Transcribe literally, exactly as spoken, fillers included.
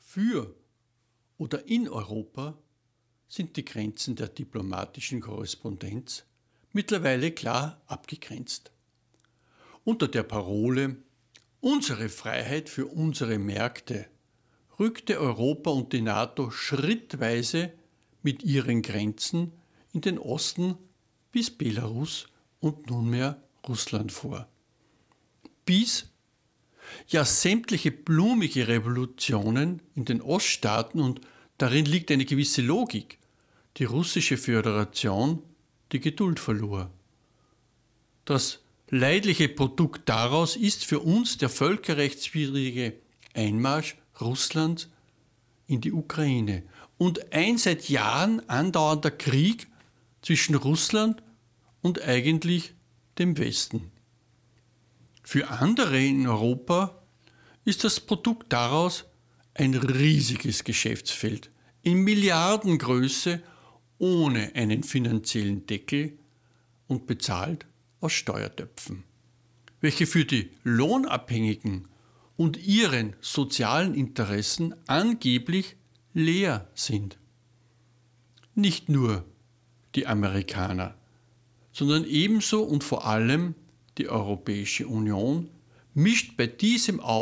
Für oder in Europa sind die Grenzen der diplomatischen Korrespondenz mittlerweile klar abgegrenzt. Unter der Parole »Unsere Freiheit für unsere Märkte« rückte Europa und die NATO schrittweise mit ihren Grenzen in den Osten bis Belarus und nunmehr Russland vor. Bis ja sämtliche blumige Revolutionen in den Oststaaten, und darin liegt eine gewisse Logik, die russische Föderation die Geduld verlor. Das leidliche Produkt daraus ist für uns der völkerrechtswidrige Einmarsch Russlands in die Ukraine und ein seit Jahren andauernder Krieg zwischen Russland und eigentlich dem Westen. Für andere in Europa ist das Produkt daraus ein riesiges Geschäftsfeld in Milliardengröße ohne einen finanziellen Deckel und bezahlt aus Steuertöpfen, welche für die Lohnabhängigen und ihren sozialen Interessen angeblich leer sind. Nicht nur die Amerikaner, sondern ebenso und vor allem die Europäische Union mischt bei diesem